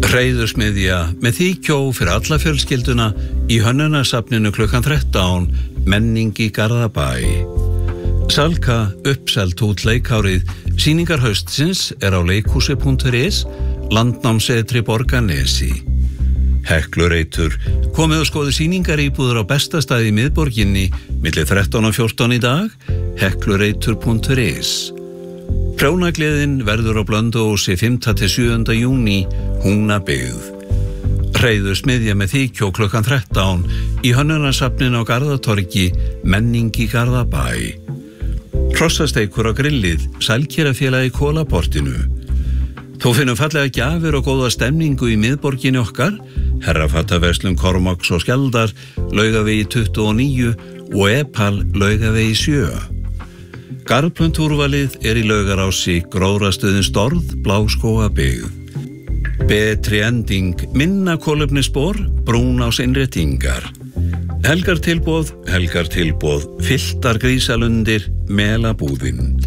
Hreiðursmiðja með þýkjó fyrir alla fjölskylduna í Hönnunarsafninu klukkan 13, menning í Garðabæ. Salka uppselt út leikárið. Sýningar haustsins á leikhúsi.is, Landnámsetri Borgarnesi. Heklureitur, komið og skoðu sýningaríbúður á besta staði í miðborginni milli 13 og 14 í dag, heklureitur.is. Prjónagleðin verður á Blönduósi 5. til 7. júní, Húnabyggð. Hreiðursmiðja með þýkjó klukkan 13 í Hönnunarsafninu á Garðatorgi, menning í Garðabæ. Hrossasteikur á grillið, Sælkerafélagi Kólaportinu. Þó finnum fallega gjafir og góða stemningu í miðborginni okkar, Herrafattaverslun Kormáks og Skjaldar, Laugavegi 29 og Epal Laugavegi 7. Garðplöntúrvalið í Laugarási, Gróðrastöðin Storð, Bláskógabyggð. Betri ending, minna kolefnisspor, brúnásinnréttingar. Helgartilboð, fylltar grísalundir, Melabúðin.